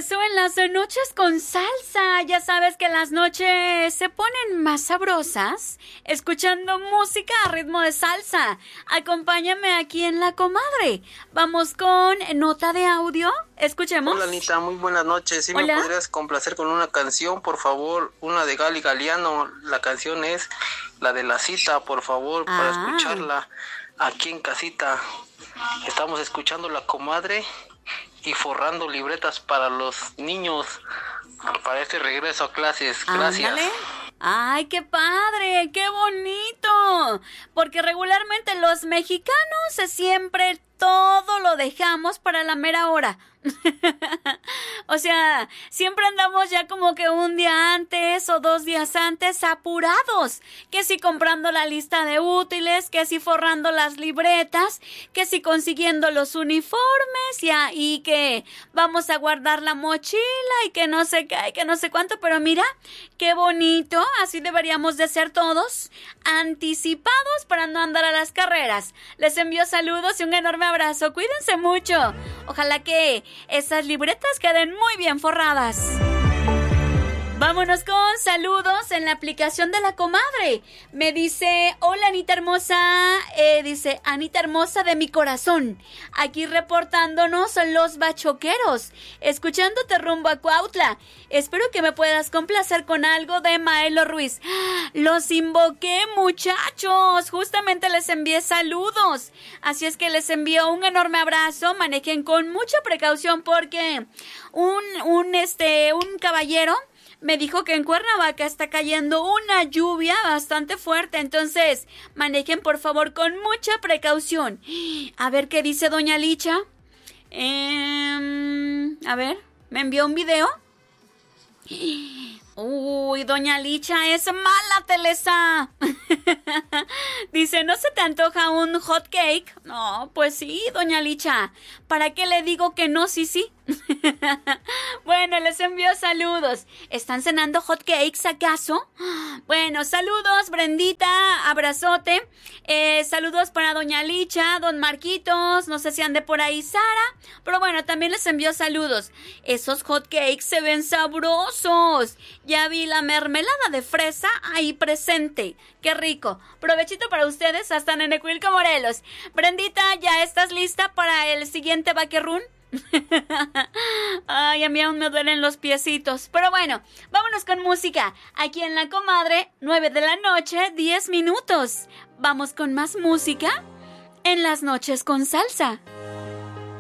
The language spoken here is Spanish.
regreso en las noches con salsa. Ya sabes que las noches se ponen más sabrosas escuchando música a ritmo de salsa. Acompáñame aquí en La Comadre. Vamos con nota de audio. Escuchemos. Hola Anita, muy buenas noches. ¿Sí Hola. me podrías complacer con una canción, por favor? Una de Gali Galiano. La canción es la de La Cita, por favor, para escucharla aquí en casita. Estamos escuchando La Comadre y forrando libretas para los niños para este regreso a clases. Gracias. Ándale. ¡Ay, qué padre! ¡Qué bonito! Porque regularmente los mexicanos siempre todo lo dejamos para la mera hora. O sea, siempre andamos ya como que un día antes o 2 días antes apurados. Que si comprando la lista de útiles, que si forrando las libretas, que si consiguiendo los uniformes y que vamos a guardar la mochila y que no sé qué, que no sé cuánto. Pero mira, qué bonito. Así deberíamos de ser todos, anticipados para no andar a las carreras. Les envío saludos y un enorme abrazo. Cuídense mucho. Ojalá que esas libretas queden muy bien forradas. Vámonos con saludos en la aplicación de La Comadre. Me dice, hola Anita hermosa, dice Anita hermosa de mi corazón, aquí reportándonos los bachoqueros, escuchándote rumbo a Cuautla. Espero que me puedas complacer con algo de Maelo Ruiz. Los invoqué, muchachos, justamente les envié saludos, así es que les envío un enorme abrazo. Manejen con mucha precaución porque un caballero me dijo que en Cuernavaca está cayendo una lluvia bastante fuerte, entonces manejen por favor con mucha precaución. A ver qué dice doña Licha. A ver, ¿me envió un video? Uy, doña Licha es mala, Telesa. Dice, ¿no se te antoja un hot cake? No, pues sí, doña Licha. ¿Para qué le digo que no? Sí. Bueno, les envío saludos. ¿Están cenando hot cakes acaso? Bueno, saludos, Brendita, abrazote. Saludos para doña Licha, don Marquitos, no sé si ande por ahí Sara, pero bueno, también les envío saludos. Esos hot cakes se ven sabrosos. Ya vi la mermelada de fresa ahí presente. ¡Qué rico! Provechito para ustedes hasta Nenecuilco, Morelos. Brendita, ¿ya estás lista para el siguiente vaquerrún? Ay, a mí aún me duelen los piecitos. Pero bueno, vámonos con música. Aquí en La Comadre, 9 de la noche, 10 minutos. Vamos con más música en las noches con salsa.